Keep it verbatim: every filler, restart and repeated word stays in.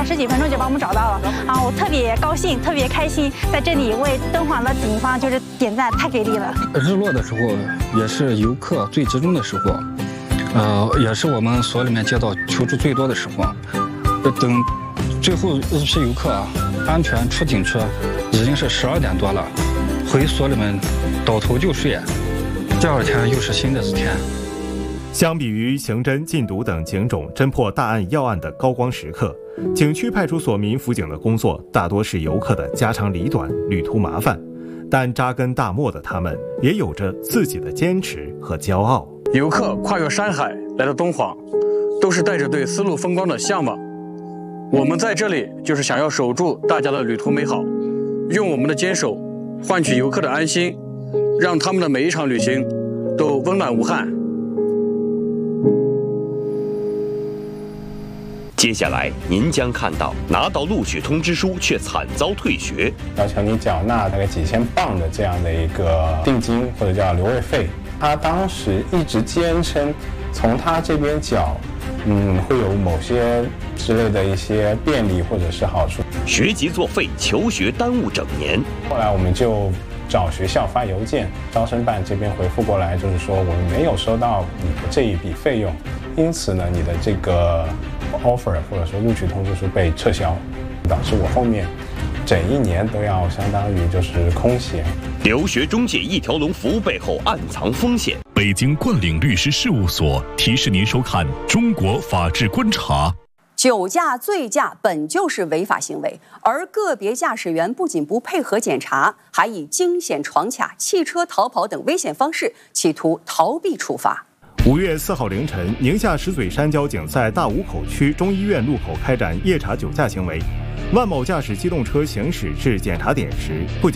十几分钟就把我们找到了啊！我特别高兴，特别开心，在这里为敦煌的警方就是点赞，太给力了。 日落的时候也是游客最集中的时候，呃，也是我们所里面接到求助最多的时候。等最后一批游客安全出景区，已经是十二点多了，回所里面倒头就睡。第二天又是新的一天。 相比于刑侦、禁毒等警种侦破大案要案的高光时刻，景区派出所民辅警的工作大多是游客的家长里短、旅途麻烦，但扎根大漠的他们也有着自己的坚持和骄傲。 游客跨越山海来到敦煌，都是带着对丝路风光的向往。我们在这里就是想要守住大家的旅途美好，用我们的坚守换取游客的安心，让他们的每一场旅行都温暖无憾。 接下来您将看到拿到录取通知书却惨遭退学， 要求你缴纳大概几千镑的这样的一个定金或者叫留位费。他当时一直坚称从他这边缴，嗯，会有某些之类的一些便利或者是好处。 学籍作废，求学耽误整年。 后来我们就找学校发邮件，招生办这边回复过来，就是说我们没有收到你的这一笔费用，因此呢，你的这个 offer 或者说录取通知书被撤销，导致我后面整一年都要相当于就是空闲。 留学中介一条龙服务背后暗藏风险。 北京冠岭律师事务所提示您收看《中国法治观察》。 酒驾、醉驾本就是违法行为，而个别驾驶员不仅不配合检查，还以惊险闯卡、汽车逃跑等危险方式，企图逃避处罚。 五月四号凌晨，宁夏石嘴山交警在大沽口区中医院路口开展夜查酒驾行为。万某驾驶机动车行驶至检查点时，不仅